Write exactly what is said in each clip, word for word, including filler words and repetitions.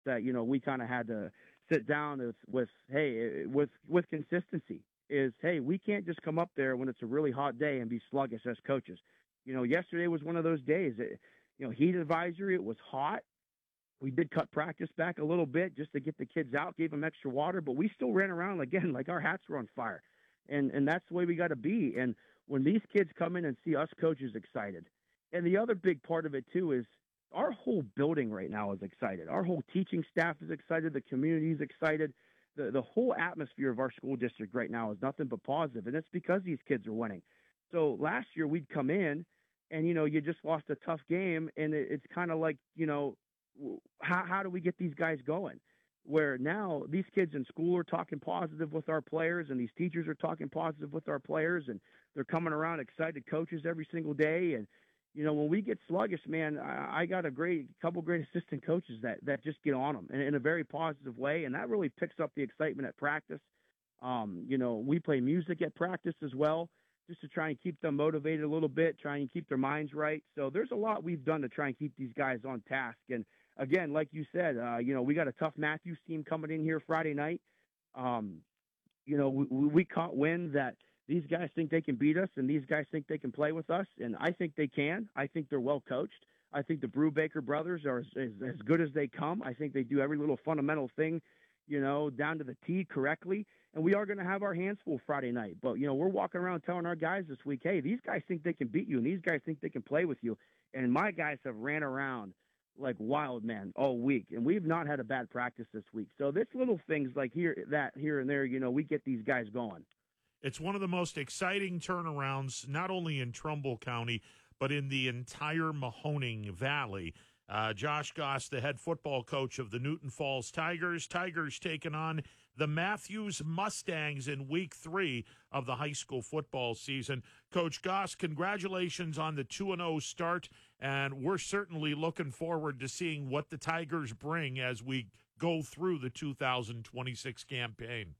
that, you know, we kind of had to sit down with, with, hey, with, with consistency is, hey, we can't just come up there when it's a really hot day and be sluggish as coaches. You know, yesterday was one of those days. It, you know, heat advisory, it was hot. We did cut practice back a little bit just to get the kids out, gave them extra water, but we still ran around again like our hats were on fire. And and that's the way we got to be. And when these kids come in and see us coaches excited, and the other big part of it too is our whole building right now is excited. Our whole teaching staff is excited. The community is excited. The the whole atmosphere of our school district right now is nothing but positive, and it's because these kids are winning. So last year we'd come in, and you know you just lost a tough game, and it, it's kind of like you know. How, how do we get these guys going? Where now these kids in school are talking positive with our players, and these teachers are talking positive with our players, and they're coming around excited coaches every single day. And, you know, when we get sluggish, man, I, I got a great couple great assistant coaches that, that just get on them in, in a very positive way. And that really picks up the excitement at practice. Um, you know, we play music at practice as well, just to try and keep them motivated a little bit, try and keep their minds right. So there's a lot we've done to try and keep these guys on task. And, again, like you said, uh, you know, we got a tough Matthews team coming in here Friday night. Um, you know, we, we caught wind that these guys think they can beat us, and these guys think they can play with us, and I think they can. I think they're well coached. I think the Brubaker brothers are as, as, as good as they come. I think they do every little fundamental thing, you know, down to the T correctly. And we are going to have our hands full Friday night. But, you know, we're walking around telling our guys this week, hey, these guys think they can beat you, and these guys think they can play with you. And my guys have ran around like wild men all week, and we've not had a bad practice this week. So this little things like here, that here and there, you know, we get these guys going. It's one of the most exciting turnarounds, not only in Trumbull County, but in the entire Mahoning Valley. Uh, Josh Goss, the head football coach of the Newton Falls Tigers. Tigers taking on the Matthews Mustangs in week three of the high school football season. Coach Goss, congratulations on the two and oh start, and we're certainly looking forward to seeing what the Tigers bring as we go through the two thousand twenty-six campaign.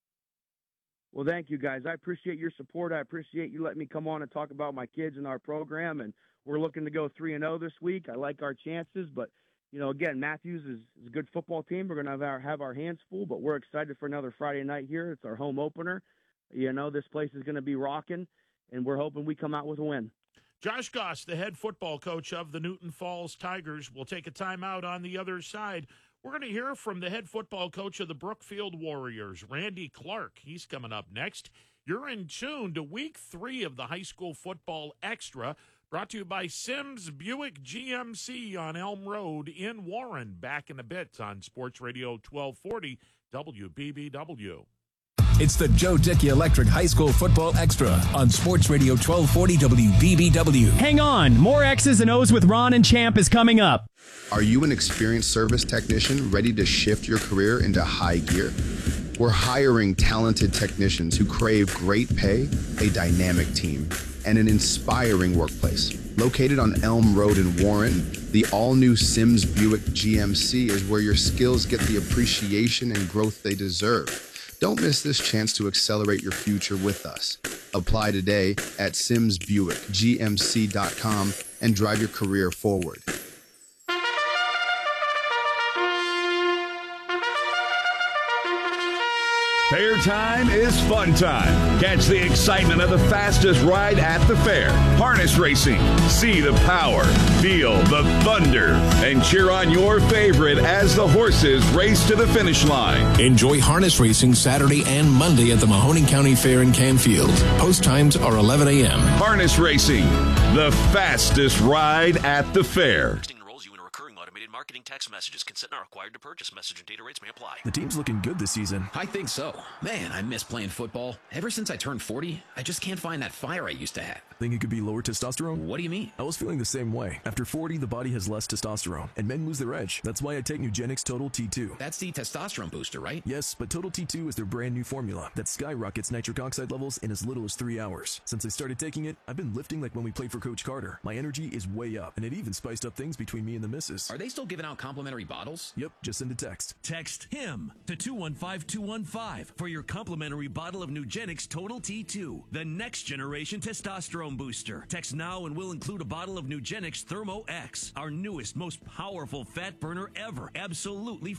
Well, thank you, guys. I appreciate your support. I appreciate you letting me come on and talk about my kids and our program, and we're looking to go three and oh this week. I like our chances, but, you know, again, Matthews is, is a good football team. We're going to have our, have our hands full, but we're excited for another Friday night here. It's our home opener. You know, this place is going to be rocking, and we're hoping we come out with a win. Josh Goss, the head football coach of the Newton Falls Tigers, will take a timeout on the other side. We're going to hear from the head football coach of the Brookfield Warriors, Randy Clark. He's coming up next. You're in tune to week three of the High School Football Extra, brought to you by Sims Buick G M C on Elm Road in Warren. Back in a bit on Sports Radio twelve forty W B B W. It's the Joe Dickey Electric High School Football Extra on Sports Radio twelve forty W B B W. Hang on, more X's and O's with Ron and Champ is coming up. Are you an experienced service technician ready to shift your career into high gear? We're hiring talented technicians who crave great pay, a dynamic team, and an inspiring workplace. Located on Elm Road in Warren, the all-new Sims Buick G M C is where your skills get the appreciation and growth they deserve. Don't miss this chance to accelerate your future with us. Apply today at sims buick g m c dot com and drive your career forward. Fair time is fun time. Catch the excitement of the fastest ride at the fair. Harness racing. See the power, feel the thunder, and cheer on your favorite as the horses race to the finish line. Enjoy harness racing Saturday and Monday at the Mahoning County Fair in Canfield. Post times are eleven a.m. Harness racing, the fastest ride at the fair. Marketing text messages. Consent not required to purchase. Message and data rates may apply. The team's looking good this season. I think so. Man, I miss playing football. Ever since I turned forty, I just can't find that fire I used to have. Think it could be lower testosterone? What do you mean? I was feeling the same way. After forty, the body has less testosterone, and men lose their edge. That's why I take Nugenix Total T two. That's the testosterone booster, right? Yes, but Total T two is their brand new formula that skyrockets nitric oxide levels in as little as three hours. Since I started taking it, I've been lifting like when we played for Coach Carter. My energy is way up, and it even spiced up things between me and the missus. Are they still giving out complimentary bottles? Yep, just send a text. Text HIM to two one five two one five for your complimentary bottle of Nugenix Total T two, the next generation testosterone booster. Text now and we'll include a bottle of Nugenix Thermo X, our newest, most powerful fat burner ever, absolutely